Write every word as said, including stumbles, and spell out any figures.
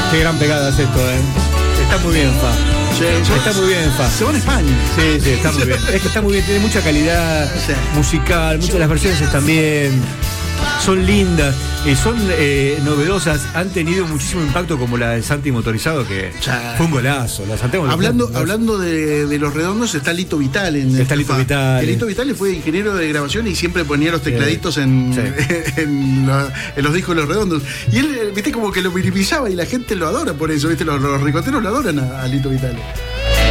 Qué gran pegada es esto, ¿eh? Está muy bien, Fa. Sí, está muy bien, Fa. Se va a España. Sí, sí, está muy bien. Es que está muy bien, tiene mucha calidad sí. musical, muchas de las versiones están bien. Son lindas, eh, son eh, novedosas, han tenido muchísimo impacto como la de Santi Motorizado, que ya. fue un golazo. La Santiago hablando fue, hablando de, de Los Redondos, está Lito Vitale. En está Lito Vitale. Lito Vitale fue ingeniero de grabación y siempre ponía los tecladitos sí. En, sí. En, la, en los discos de Los Redondos. Y él, viste, como que lo minimizaba y la gente lo adora por eso, viste, los, los ricoteros lo adoran a, a Lito Vitale.